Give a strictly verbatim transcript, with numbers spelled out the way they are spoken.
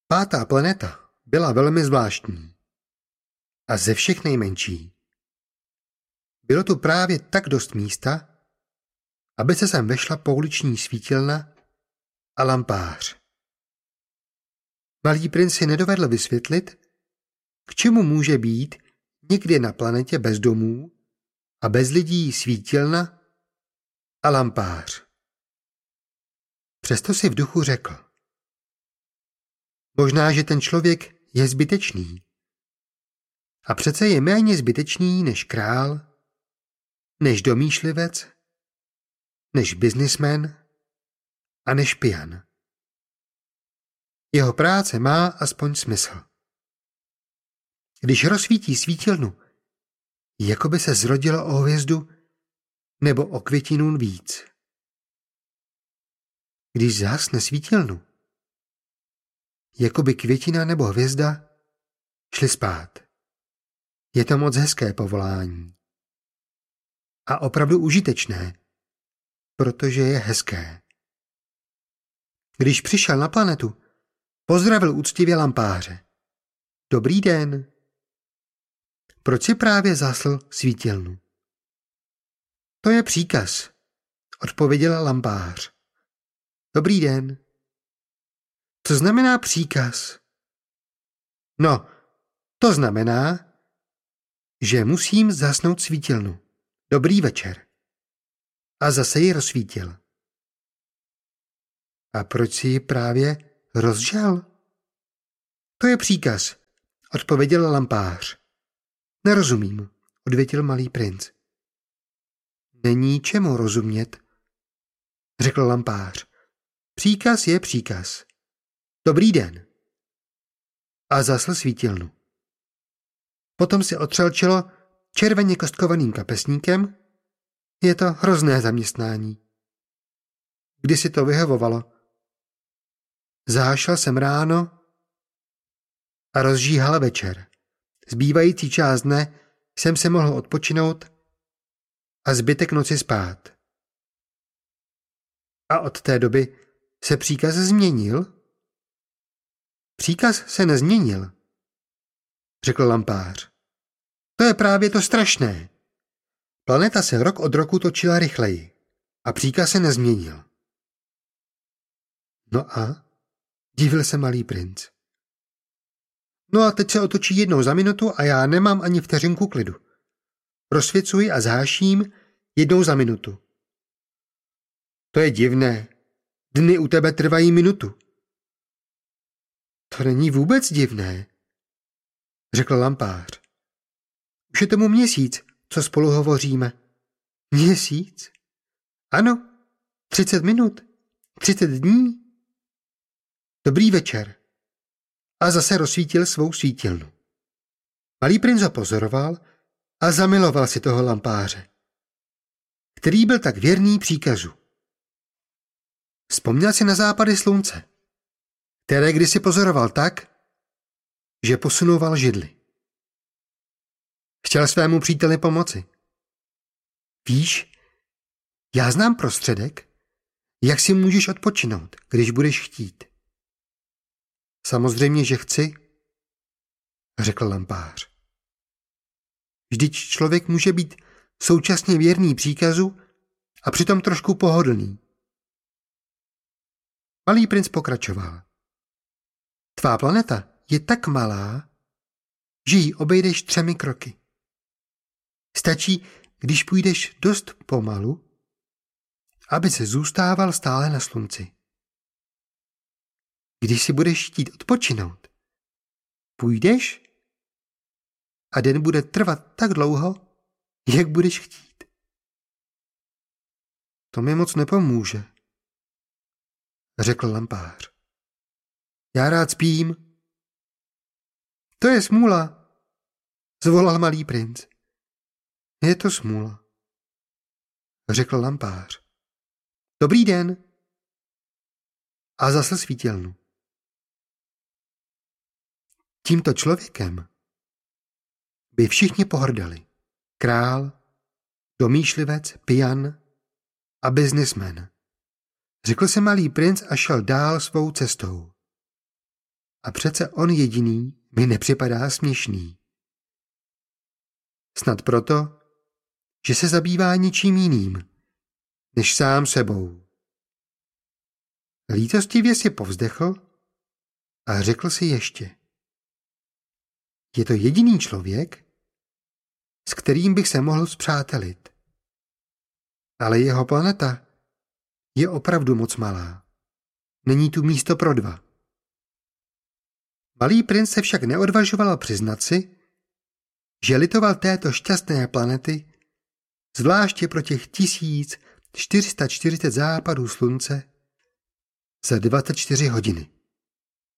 Pátá planeta byla velmi zvláštní a ze všech nejmenší. Bylo tu právě tak dost místa, aby se sem vešla pouliční svítilna a lampář. Malý princ si nedovedl vysvětlit, k čemu může být někde na planetě bez domů a bez lidí svítilna a lampář. Přesto si v duchu řekl: možná, že ten člověk je zbytečný. A přece je méně zbytečný než král, než domýšlivec, než biznismen a než pijan. Jeho práce má aspoň smysl. Když rozsvítí svítilnu, jako by se zrodilo o hvězdu nebo o květinu víc. Když zhasne svítilnu, jako by květina nebo hvězda šly spát. Je to moc hezké povolání. A opravdu užitečné, protože je hezké. Když přišel na planetu, pozdravil úctivě lampáře. Dobrý den. Proč si právě zasl svítilnu? To je příkaz, odpověděl lampář. Dobrý den. Co znamená příkaz? No, to znamená, že musím zasnout svítilnu. Dobrý večer. A zase ji rozsvítil. A proč si ji právě rozžal? To je příkaz, odpověděl lampář. Nerozumím, odvětil malý princ. Není čemu rozumět, řekl lampář. Příkaz je příkaz. Dobrý den. A zasl svítilnu. Potom si otřel čelo červeně kostkovaným kapesníkem. Je to hrozné zaměstnání. Kdy si to vyhovovalo? Zášel jsem ráno a rozžíhal večer. Zbývající část dne jsem se mohl odpočinout a zbytek noci spát. A od té doby se příkaz změnil? Příkaz se nezměnil, řekl lampář. To je právě to strašné. Planeta se rok od roku točila rychleji a příkaz se nezměnil. No a? Divil se malý princ. No a teď se otočí jednou za minutu a já nemám ani vteřinku klidu. Rozsvěcuji a zháším jednou za minutu. To je divné. Dny u tebe trvají minutu. To není vůbec divné, řekl lampář. Už je tomu měsíc, co spolu hovoříme. Měsíc? Ano, třicet minut, třicet dní. Dobrý večer. A zase rozsvítil svou svítilnu. Malý princ ho pozoroval a zamiloval si toho lampáře, který byl tak věrný příkazu. Vzpomněl si na západy slunce, které kdysi pozoroval tak, že posunoval židli. Chtěl svému příteli pomoci. Víš, já znám prostředek, jak si můžeš odpočinout, když budeš chtít. Samozřejmě, že chci, řekl lampář. Vždyť člověk může být současně věrný příkazu a přitom trošku pohodlný. Malý princ pokračoval. Tvá planeta je tak malá, že ji obejdeš třemi kroky. Stačí, když půjdeš dost pomalu, aby se zůstával stále na slunci. Když si budeš chtít odpočinout, půjdeš a den bude trvat tak dlouho, jak budeš chtít. To mi moc nepomůže, řekl lampář. Já rád spím. To je smůla, zvolal malý princ. Je to smůla, řekl lampář. Dobrý den. A zasl svítilnu. Tímto člověkem by všichni pohrdali. Král, domýšlivec, pijan a biznismen. Řekl se malý princ a šel dál svou cestou. a přece on jediný mi nepřipadá směšný. Snad proto, že se zabývá ničím jiným, než sám sebou. Lítostivě si povzdechl a řekl si ještě. Je to jediný člověk, s kterým bych se mohl spřátelit. Ale jeho planeta je opravdu moc malá. Není tu místo pro dva. Malý princ se však neodvažoval přiznat si, že litoval této šťastné planety, zvláště pro těch tisíc čtyři sta čtyřicet západů slunce za dvacet čtyři hodiny.